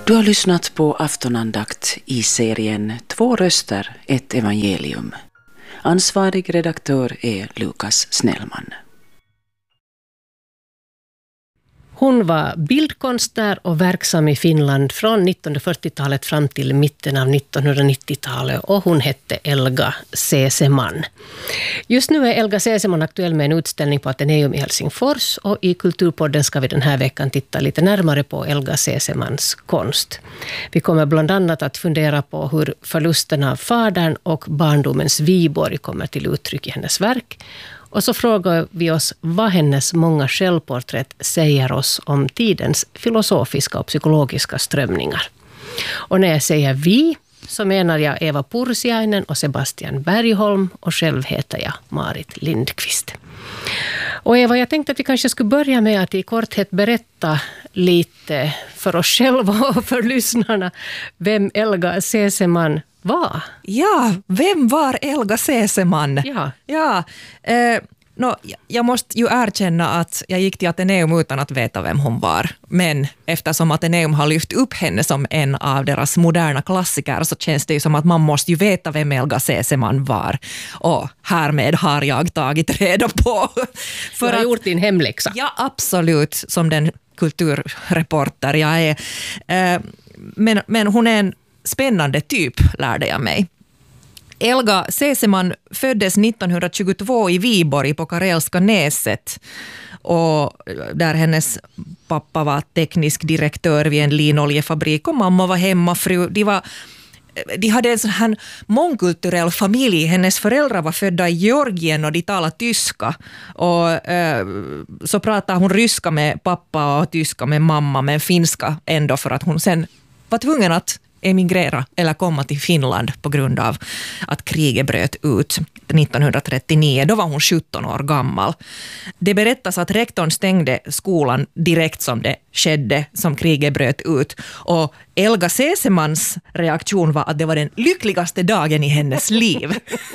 Du har lyssnat på aftonandakt i serien Två röster, ett evangelium. Ansvarig redaktör är Lukas Snellman. Hon var bildkonstnär och verksam i Finland från 1940-talet fram till mitten av 1990-talet och hon hette Elga Seseman. Just nu är Elga Seseman aktuell med en utställning på Ateneum i Helsingfors och i Kulturpodden ska vi den här veckan titta lite närmare på Elga Sesemans konst. Vi kommer bland annat att fundera på hur förlusten av fadern och barndomens Viborg kommer till uttryck i hennes verk. Och så frågar vi oss vad hennes många självporträtt säger oss om tidens filosofiska och psykologiska strömningar. Och när jag säger vi så menar jag Eva Pursiainen och Sebastian Bergholm och själv heter jag Marit Lindqvist. Och Eva, jag tänkte att vi kanske skulle börja med att i korthet berätta lite för oss själva och för lyssnarna vem Elga Seseman var. Ja, vem var Elga Seseman? Ja. Jag måste ju erkänna att jag gick till Ateneum utan att veta vem hon var. Men eftersom Ateneum har lyft upp henne som en av deras moderna klassiker så känns det ju som att man måste ju veta vem Elga Seseman var. Och härmed har jag tagit reda på. Du har gjort din hemläxa. Ja, absolut. Som den kulturreporter jag är. Men hon är en spännande typ, lärde jag mig. Elga Seseman föddes 1922 i Viborg på Karelska näset och där hennes pappa var teknisk direktör vid en linoljefabrik och mamma var hemmafru. De hade en sån här mångkulturell familj. Hennes föräldrar var födda i Georgien och de talade tyska. Och så pratade hon ryska med pappa och tyska med mamma, men finska ändå för att hon sen var tvungen att emigrera eller komma till Finland på grund av att kriget bröt ut 1939. Då var hon 17 år gammal. Det berättas att rektorn stängde skolan direkt som det skedde, som kriget bröt ut. Och Elga Sesemans reaktion var att det var den lyckligaste dagen i hennes liv.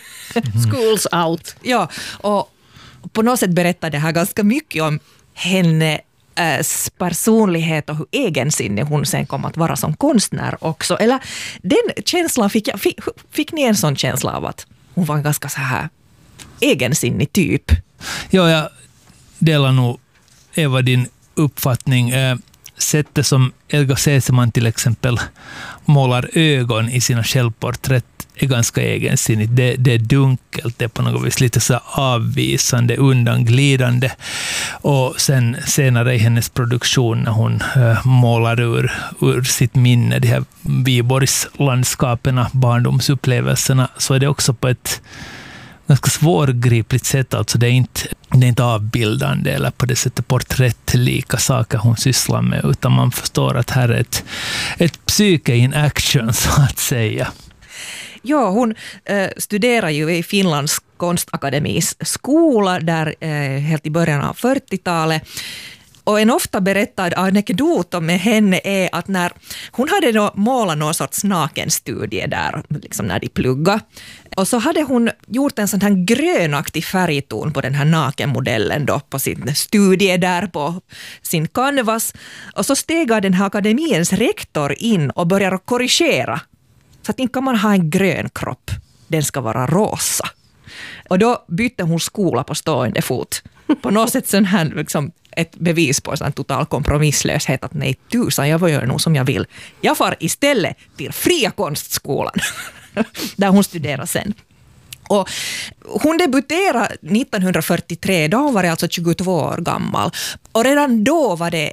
School's out. Ja, och på något sätt berättade det här ganska mycket om henne personlighet och hur egensinnig hon sen kom att vara som konstnär också. Eller den känslan fick ni en sån känsla av att hon var en ganska så här egensinnig typ? Ja, jag delar nog Eva din uppfattning. Sättet som Elga Seseman till exempel målar ögon i sina självporträtt är ganska egensinnigt. Det är dunkelt, det är på något vis lite så avvisande, undanglidande. Och sen senare i hennes produktion när hon målar ur sitt minne de här Viborgslandskaperna, barndomsupplevelserna, så är det också på ett ganska svårgripligt sätt. Alltså det är inte avbildande eller på det sättet porträttlika saker hon sysslar med, utan man förstår att här är ett psyke in action så att säga. Ja, hon studerar ju i Finlands konstakademis skola där helt i början av 40-talet. Och en ofta berättad anekdot med henne är att när hon hade målat någon sorts nakenstudie där, liksom när de pluggade. Och så hade hon gjort en sån här grönaktig färgton på den här nakenmodellen då på sin studie där på sin canvas. Och så steg den här akademiens rektor in och började korrigera. Så att inte kan man ha en grön kropp, den ska vara rosa. Och då bytte hon skola på stående fot. På något sätt sån här, liksom, ett bevis på en total kompromisslöshet att nej tusan, jag får göra nog som jag vill. Jag far istället till Fria konstskolan där hon studerar sen. Och hon debuterade 1943, då hon var alltså 22 år gammal. Och redan då var det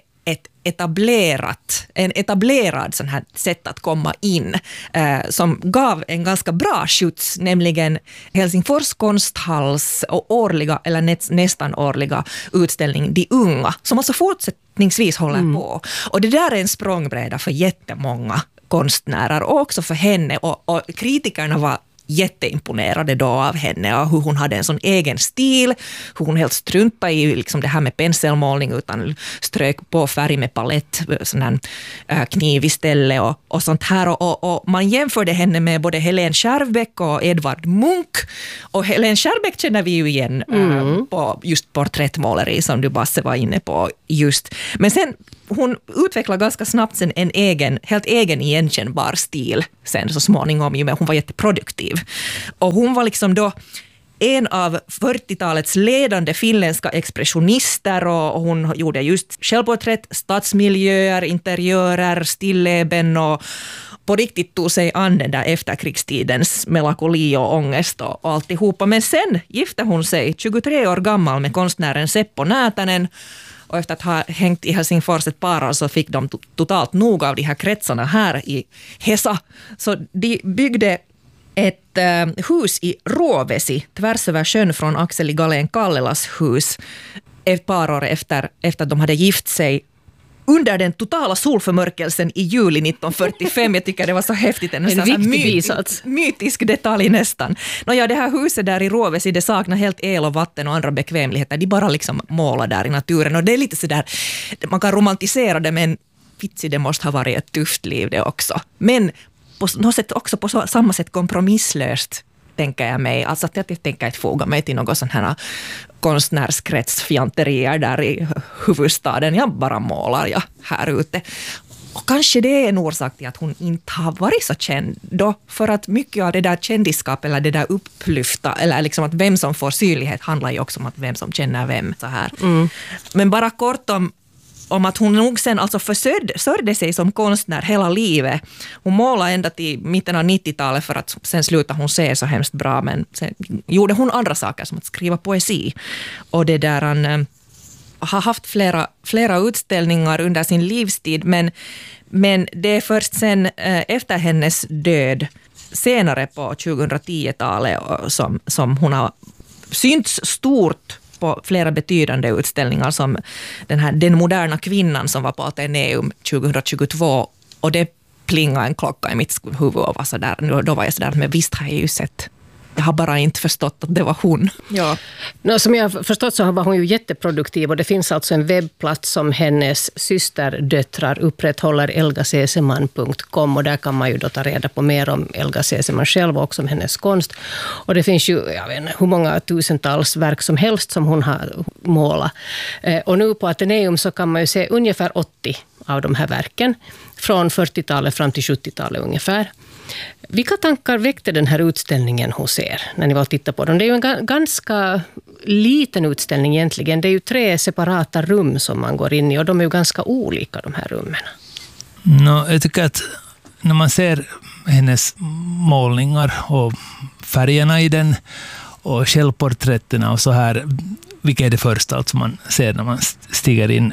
en etablerad sån här sätt att komma in som gav en ganska bra skjuts, nämligen Helsingfors konsthalls och årliga eller nästan årliga utställning De unga, som alltså fortsättningsvis håller på. Och det där är en språngbräda för jättemånga konstnärer och också för henne, och kritikerna var jätteimponerade då av henne och hur hon hade en sån egen stil, hur hon helt struntade i liksom det här med penselmålning utan strök på färg med palett, sån här kniv istället och sånt här och man jämförde henne med både Helene Skärbeck och Edvard Munch och Helene Skärbeck känner vi ju igen på just porträttmåleri som du Basse var inne på just. Men sen hon utvecklade ganska snabbt sen en helt egen igenkännbar stil sen så småningom, men hon var jätteproduktiv. Och hon var liksom då en av 40-talets ledande finländska expressionister och hon gjorde just självporträtt, stadsmiljöer, interiörer, stilleben och på riktigt tog sig an den där efterkrigstidens melankoli och ångest och alltihopa. Men sen gifte hon sig 23 år gammal med konstnären Seppo Näätänen. Och efter att ha hängt i Helsingfors ett par år så fick de totalt nog av de här kretsarna här i Hesa. Så de byggde ett hus i Rovesi, tvärs över sjön från Axel Galén Kallelas hus, ett par år efter att de hade gift sig under den totala solförmörkelsen i juli 1945. Jag tycker det var så häftigt. En mytisk detalj nästan. Det här huset där i Rovesi, det saknar helt el och vatten och andra bekvämligheter. De bara liksom målar där i naturen. Och det är lite sådär, man kan romantisera det, men vitsi, det måste ha varit ett tufft liv det också. Men på något sätt också på samma sätt kompromisslöst, tänker jag mig. Alltså att jag tänker inte foga mig till något sån här konstnärskretsfjanterier där i huvudstaden. Jag bara målar här ute. Och kanske det är en orsak till att hon inte har varit så känd då. För att mycket av det där kändisskap eller det där upplyfta eller liksom att vem som får synlighet handlar ju också om att vem som känner vem. Så här. Men bara kort om att hon nog sen alltså försörjde sig som konstnär hela livet. Hon målade ända till mitten av 90-talet för att sen slutade hon se så hemskt bra. Men sen gjorde hon andra saker som att skriva poesi. Och det där han har haft flera utställningar under sin livstid. Men det är först sen efter hennes död senare på 2010-talet som hon har synts stort på flera betydande utställningar som Den moderna kvinnan som var på Atheneum 2022 och det plingade en klocka i mitt huvud och var så där, då var jag så där, men visst har jag ju sett. Jag har bara inte förstått att det var hon. Ja. Som jag har förstått så var hon ju jätteproduktiv och det finns alltså en webbplats som hennes systerdöttrar upprätthåller, elgaseseman.com, och där kan man ju då ta reda på mer om Elga Seseman själv och också om hennes konst. Och det finns ju jag vet inte, hur många tusentals verk som helst som hon har målat. Och nu på Atheneum så kan man ju se ungefär 80 av de här verken från 40-talet fram till 70-talet ungefär. Vilka tankar väckte den här utställningen hos er när ni var och tittade på den? Det är ju en ganska liten utställning egentligen. Det är ju 3 separata rum som man går in i och de är ju ganska olika, de här rummen. Jag tycker att när man ser hennes målningar och färgerna i den och självporträtterna och så här, vilket är det första som man ser när man stiger in,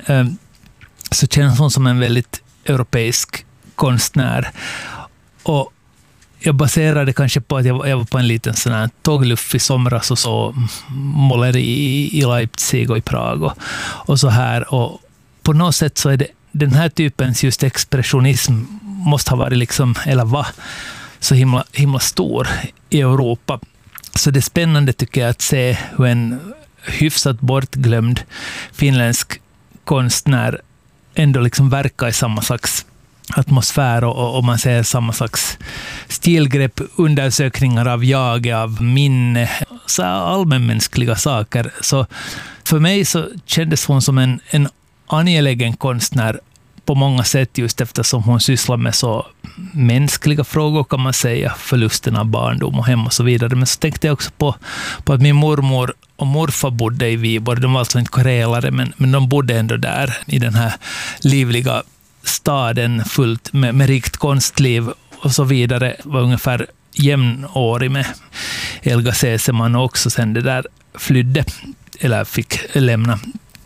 så känns hon som en väldigt europeisk konstnär. Och jag baserade kanske på att jag var på en liten sån här tågluff i somras och så målade i Leipzig och i Prag och så här. Och på något sätt så är det den här typens just expressionism måste ha varit liksom, eller var så himla stor i Europa. Så det är spännande tycker jag att se hur en hyfsat bortglömd finländsk konstnär ändå liksom verkar i samma slags atmosfär och man ser samma slags stilgrepp, undersökningar av jag, av minne, så allmänmänskliga saker. Så för mig så kändes hon som en angelägen konstnär på många sätt just eftersom hon sysslar med så mänskliga frågor kan man säga, förlusten av barndom och hem och så vidare. Men så tänkte jag också på att min mormor och morfar bodde i Viborg. De var alltså inte karelare men de bodde ändå där i den här livliga staden fullt med rikt konstliv och så vidare, var ungefär jämnårig med Elga Seseman och också sen det där flydde eller fick lämna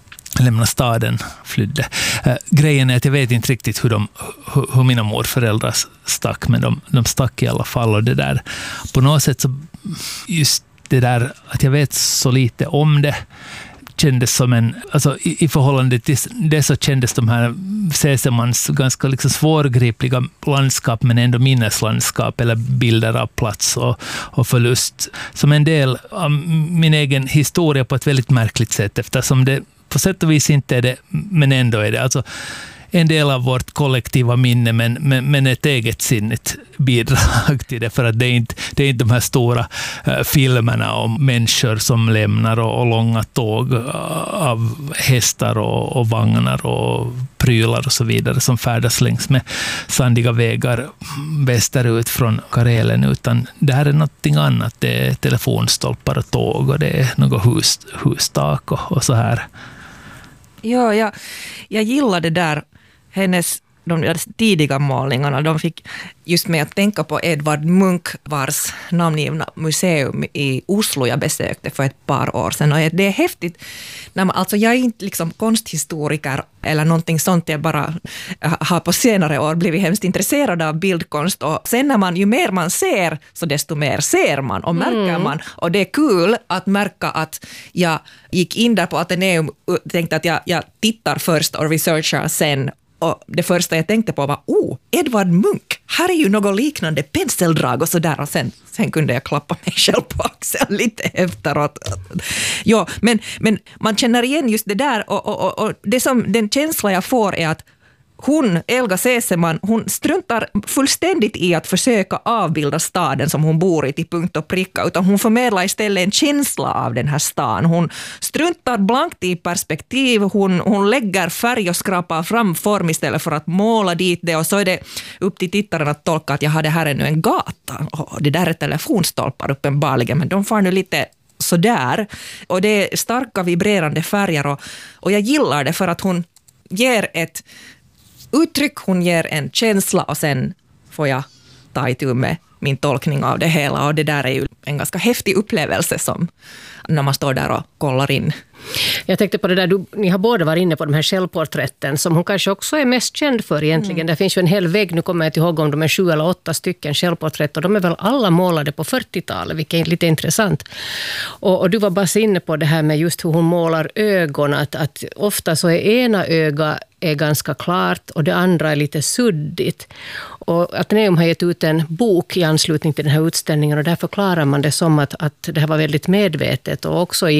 staden, flydde. Grejen är att jag vet inte riktigt hur mina morföräldrar stack, men de stack i alla fall och det där på något sätt så just det där att jag vet så lite om det kändes som en, alltså i förhållande till det så kändes de här Sesemans ganska liksom svårgripliga landskap men ändå minneslandskap eller bilder av plats och förlust som en del av min egen historia på ett väldigt märkligt sätt, eftersom det på sätt och vis inte är det, men ändå är det alltså en del av vårt kollektiva minne, men ett eget sinnigt bidrag till det, för att det är inte de här stora filmerna om människor som lämnar och långa tåg av hästar och vagnar och prylar och så vidare som färdas längs med sandiga vägar västerut från Karelen, utan det här är någonting annat. Det är telefonstolpar och tåg och det är något hustak och så här. Ja, jag gillar det där. De där tidiga målningarna, de fick just med att tänka på Edvard Munch, vars namngivna museum i Oslo jag besökte för ett par år sedan. Och det är häftigt. Alltså jag är inte liksom konsthistoriker eller någonting sånt, jag bara har på senare år blivit hemskt intresserad av bildkonst. Och sen när ju mer man ser, så desto mer ser man och märker man. Och det är kul att märka att jag gick in där på Atheneum och tänkte att jag tittar först och researchar sen. Och det första jag tänkte på var, Edvard Munch, här är ju något liknande penseldrag och sådär. Och sen kunde jag klappa mig själv på axeln lite efteråt. Ja, men man känner igen just det där. Och den känsla jag får är att Elga Seseman, hon struntar fullständigt i att försöka avbilda staden som hon bor i till punkt och pricka, utan hon förmedlar istället en känsla av den här stan. Hon struntar blankt i perspektiv, hon lägger färg och skrapar fram form istället för att måla dit det, och så är det upp till tittaren att tolka att det här är nu en gata. Det där är telefonstolpar uppenbarligen, men de får nu lite sådär. Och det är starka vibrerande färger och jag gillar det för att hon ger ett uttryck, hon ger en känsla och sen får jag ta itu med min tolkning av det hela, och det där är ju en ganska häftig upplevelse som när man står där och kollar in. Jag tänkte på det där, ni har båda varit inne på de här självporträtten som hon kanske också är mest känd för egentligen. Det finns ju en hel vägg, nu kommer jag inte ihåg om de är 7 eller 8 stycken självporträtt, och de är väl alla målade på 40-talet, vilket är lite intressant. Och du var bara inne på det här med just hur hon målar ögon, att ofta så är ena öga är ganska klart och det andra är lite suddigt. Och Atheneum har gett ut en bok i anslutning till den här utställningen, och där förklarar man det som att det här var väldigt medvetet och också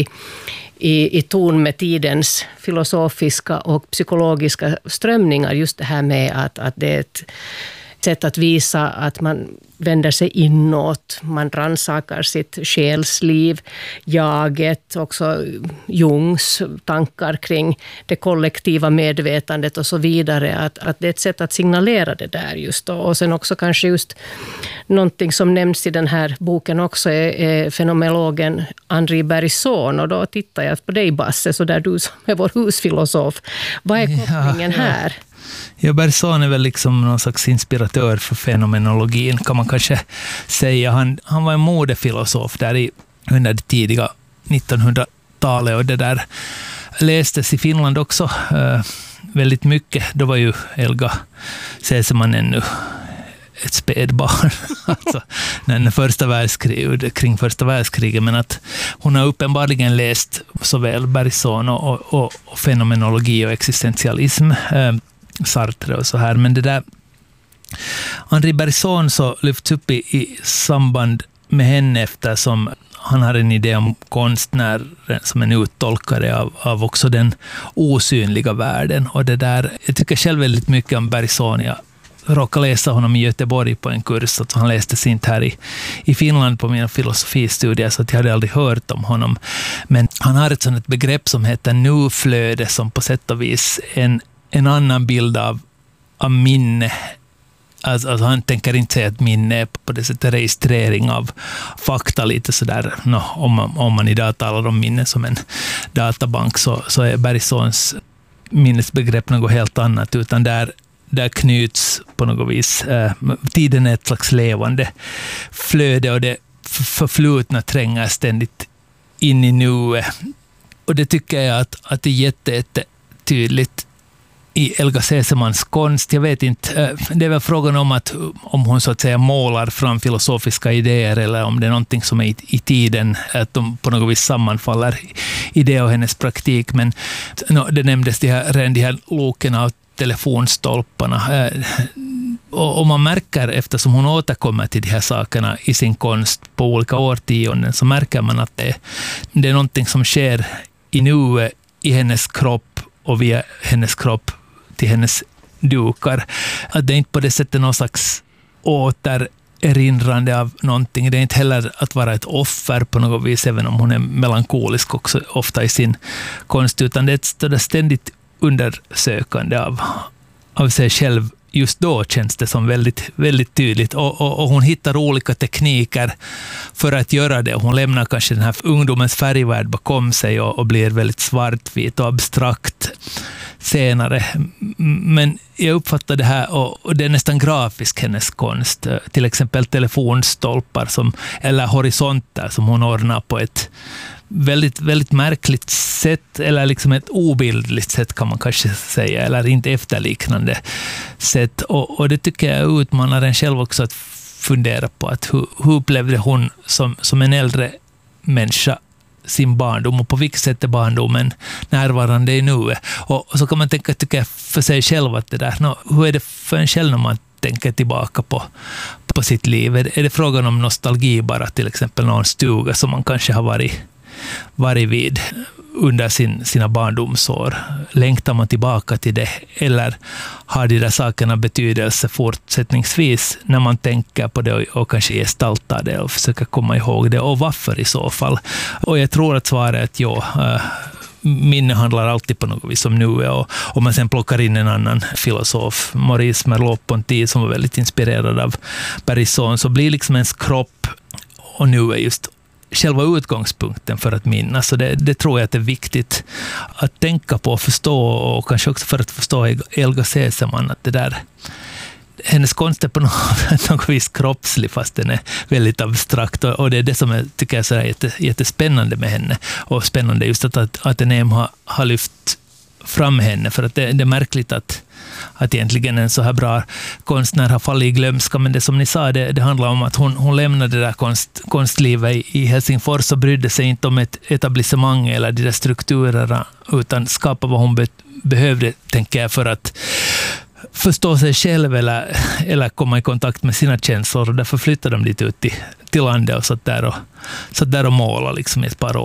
i ton med tidens filosofiska och psykologiska strömningar, just det här med att det är ett sätt att visa att man vänder sig inåt, man rannsakar sitt själsliv, jaget, också Jungs tankar kring det kollektiva medvetandet och så vidare, att det är ett sätt att signalera det där just. Och sen också kanske just någonting som nämns i den här boken också är fenomenologen Henri Bergson, och då tittar jag på dig, Basse, så där du som är vår husfilosof. Vad är kopplingen här? Ja, Bergson är väl liksom någon slags inspiratör för fenomenologin, kan man kanske säga. Han var en modefilosof där under det tidiga 1900-talet, och det där lästes i Finland också väldigt mycket. Då var ju Elga Seseman ännu ett spädbarn, alltså kring första världskriget, men att hon har uppenbarligen läst såväl Bergson och fenomenologi och existentialism, Sartre och så här, men det där Henri Bergson så lyfts upp i samband med henne, eftersom han har en idé om konstnären som en uttolkare av också den osynliga världen, och det där, jag tycker själv väldigt mycket om Bergson. Jag råkade läsa honom i Göteborg på en kurs, att han lästes inte här i Finland på mina filosofistudier, så att jag hade aldrig hört om honom, men han har ett sådant begrepp som heter nuflöde, som på sätt och vis en annan bild av minne. Alltså han tänker inte säga att minne är på det sättet registrering av fakta, lite sådär. Om man idag talar om minne som en databank, så är Bergsons minnesbegrepp något helt annat, utan där knyts på något vis tiden är ett slags levande flöde, och det förflutna tränger ständigt in i nuet. Och det tycker jag att det är jättetydligt i Elga Sesemans konst. Jag vet inte, det är väl frågan om hon så att säga målar fram filosofiska idéer eller om det är någonting som är i tiden, att de på något vis sammanfaller i det och hennes praktik. Men det nämndes de här loken av telefonstolparna. Och man märker, eftersom hon återkommer till de här sakerna i sin konst på olika årtionden, så märker man att det är någonting som sker i nuet, i hennes kropp och via hennes kropp till hennes dukar. Att det är inte på det sättet någon slags återerinrande av någonting. Det är inte heller att vara ett offer på något vis, även om hon är melankolisk också ofta i sin konst, utan det är ett ständigt undersökande av sig själv. Just då känns det som väldigt, väldigt tydligt. Och hon hittar olika tekniker för att göra det. Hon lämnar kanske den här ungdomens färgvärld bakom sig och blir väldigt svartvit och abstrakt senare. Men jag uppfattar det här, och det är nästan grafisk hennes konst. Till exempel telefonstolpar eller horisonter som hon ordnar på ett väldigt, väldigt märkligt sätt, eller liksom ett obildligt sätt kan man kanske säga, eller inte efterliknande sätt. Och det tycker jag utmanar en själv också att fundera på att hur upplevde hon som en äldre människa sin barndom, och på vilket sätt är barndomen närvarande i nuet. Och så kan man tycka för sig själv att det där, hur är det för en själv när man tänker tillbaka på sitt liv? Är det frågan om nostalgi bara, till exempel någon stuga som man kanske har varit vid under sina barndomsår? Längtar man tillbaka till det, eller har de där sakerna betydelse fortsättningsvis när man tänker på det och kanske gestaltar det och försöker komma ihåg det, och varför i så fall? Och jag tror att svaret är att minne handlar alltid på något vis om nuet, och om man sen plockar in en annan filosof, Maurice Merleau-Ponty, som var väldigt inspirerad av Brisson, så blir liksom ens kropp och nu är just själva utgångspunkten för att minnas. Så det tror jag att det är viktigt att tänka på och förstå, och kanske också för att förstå Elga Seseman, att det där, hennes konst är på något vis kroppslig fast den är väldigt abstrakt, och det är det som jag tycker är så jättespännande med henne, och spännande just att en har lyft fram henne, för att det är märkligt att egentligen en så här bra konstnär har fallit i glömska. Men det som ni sa, det handlar om att hon lämnade det där konstlivet i Helsingfors och brydde sig inte om ett etablissemang eller de där strukturerna, utan skapade vad hon behövde, tänker jag, för att förstå sig själv eller komma i kontakt med sina känslor, och därför flyttade de dit ut till landet och satt där och målade liksom ett par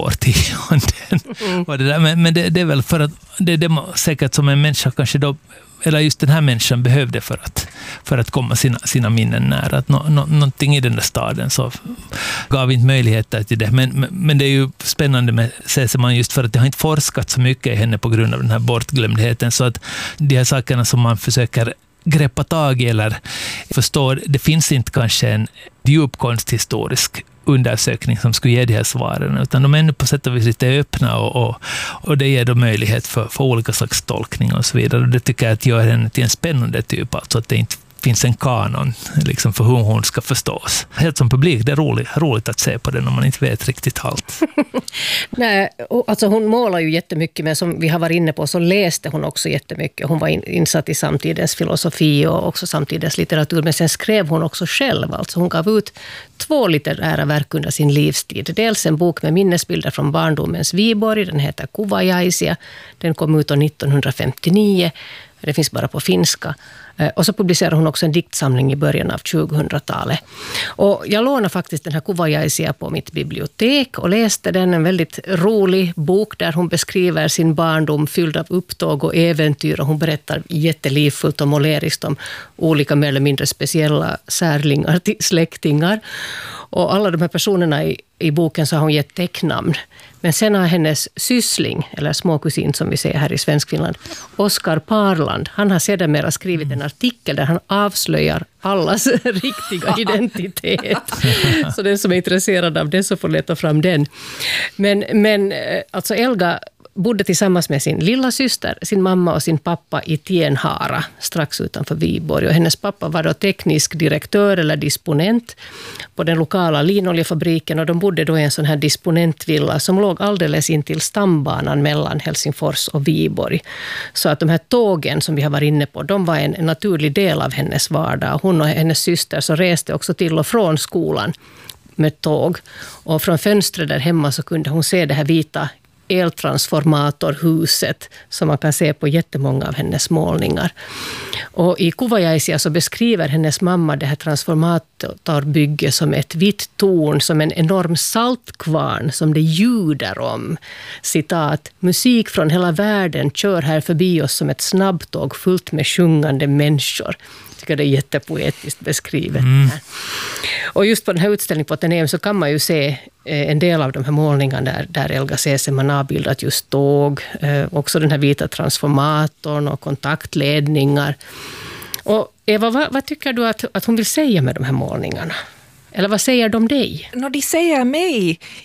årtionden. Men det är väl för att det är säkert som en människa kanske då, eller just den här människan behövde för att komma sina minnen nära. Att någonting i den där staden så gav inte möjligheter till det. Men det är ju spännande med Seseman just för att det har inte forskat så mycket i henne på grund av den här bortglömdheten. Så att de här sakerna som man försöker greppa tag i eller förstå, det finns inte kanske en djup konsthistorisk undersökning som skulle ge de här svaren, utan de är ändå på sätt och vis lite öppna, och det ger då möjlighet för olika slags tolkning och så vidare. Och det tycker jag att gör henne till en spännande typ, alltså att det inte finns en kanon liksom, för hur hon ska förstås. Helt som publik, det är roligt att se på den om man inte vet riktigt allt. Nej, alltså hon målar ju jättemycket, men som vi har varit inne på så läste hon också jättemycket. Hon var insatt i samtidens filosofi och också samtidens litteratur, men sen skrev hon också själv. Alltså hon gav ut 2 litterära verk under sin livstid. Dels en bok med minnesbilder från barndomens Viborg, den heter Kuvajaisia. Den kom ut 1959. Det finns bara på finska. Och så publicerade hon också en diktsamling i början av 2000-talet. Och jag lånade faktiskt den här Kuvajaisia på mitt bibliotek och läste den, en väldigt rolig bok där hon beskriver sin barndom fylld av upptåg och äventyr, och hon berättar jättelivfullt och måleriskt om olika mer eller mindre speciella särlingar till släktingar. Och alla de här personerna i boken så har hon gett tecknamn. Men sen har hennes syssling, eller småkusin som vi säger här i Svenskfinland, Oskar Parland, han har sedermera skrivit en artikel där han avslöjar allas riktiga identitet. Så den som är intresserad av det så får leta fram den. Men alltså Elga bodde tillsammans med sin lilla syster, sin mamma och sin pappa i Tienhara, strax utanför Viborg. Och hennes pappa var då teknisk direktör eller disponent på den lokala linoljefabriken, och de bodde då i en sån här disponentvilla som låg alldeles in till stambanan mellan Helsingfors och Viborg. Så att de här tågen som vi har varit inne på, de var en naturlig del av hennes vardag. Hon och hennes syster så reste också till och från skolan med tåg. Och från fönstret där hemma så kunde hon se det här vita eltransformatorhuset som man kan se på jättemånga av hennes målningar. Och i Kuvajaisia så beskriver hennes mamma det här transformatorbygget som ett vitt torn, som en enorm saltkvarn som det ljuder om. Citat: musik från hela världen kör här förbi oss som ett snabbtåg fullt med sjungande människor. Jag tycker det är jättepoetiskt beskrivet. Och just på den här utställningen på Atheneum så kan man ju se en del av de här målningarna där Elga Seseman har bildat just tåg, också den här vita transformatorn och kontaktledningar. Och Eva, vad tycker du att hon vill säga med de här målningarna? Eller vad säger de dig? De säger mig